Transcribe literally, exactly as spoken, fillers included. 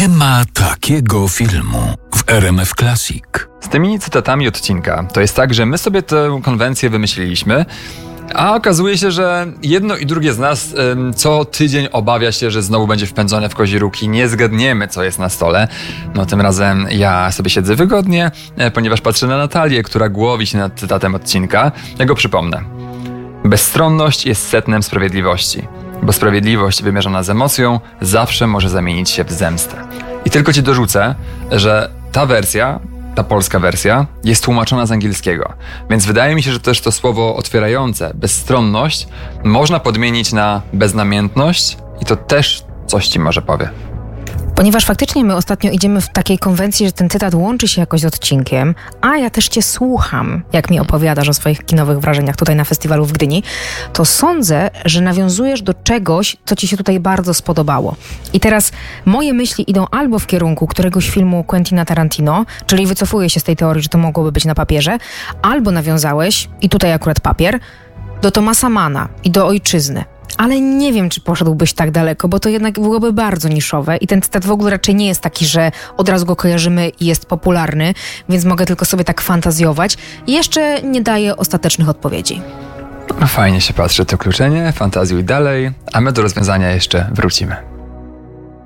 Nie ma takiego filmu w R M F Classic. Z tymi cytatami odcinka to jest tak, że my sobie tę konwencję wymyśliliśmy, a okazuje się, że jedno i drugie z nas ym, co tydzień obawia się, że znowu będzie wpędzone w kozi róg i nie zgadniemy, co jest na stole. No tym razem ja sobie siedzę wygodnie, e, ponieważ patrzę na Natalię, która głowi się nad cytatem odcinka. Ja go przypomnę. Bezstronność jest setnem sprawiedliwości, bo sprawiedliwość wymierzona z emocją zawsze może zamienić się w zemstę. I tylko ci dorzucę, że ta wersja, ta polska wersja jest tłumaczona z angielskiego, więc wydaje mi się, że też to słowo otwierające, bezstronność, można podmienić na beznamiętność i to też coś ci może powie. Ponieważ faktycznie my ostatnio idziemy w takiej konwencji, że ten cytat łączy się jakoś z odcinkiem, a ja też cię słucham, jak mi opowiadasz o swoich kinowych wrażeniach tutaj na festiwalu w Gdyni, to sądzę, że nawiązujesz do czegoś, co ci się tutaj bardzo spodobało. I teraz moje myśli idą albo w kierunku któregoś filmu Quentina Tarantino, czyli wycofuję się z tej teorii, że to mogłoby być na papierze, albo nawiązałeś, i tutaj akurat papier, do Thomasa Manna i do Ojczyzny. Ale nie wiem, czy poszedłbyś tak daleko, bo to jednak byłoby bardzo niszowe i ten cytat w ogóle raczej nie jest taki, że od razu go kojarzymy i jest popularny, więc mogę tylko sobie tak fantazjować. I jeszcze nie daję ostatecznych odpowiedzi. No fajnie się patrzy to kluczenie, fantazjuj dalej, a my do rozwiązania jeszcze wrócimy.